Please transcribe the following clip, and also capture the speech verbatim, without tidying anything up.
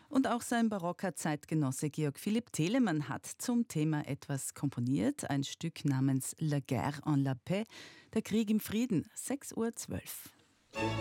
Und auch sein barocker Zeitgenosse Georg Philipp Telemann hat zum Thema etwas komponiert, ein Stück namens La guerre en la paix, der Krieg im Frieden, sechs Uhr zwölf.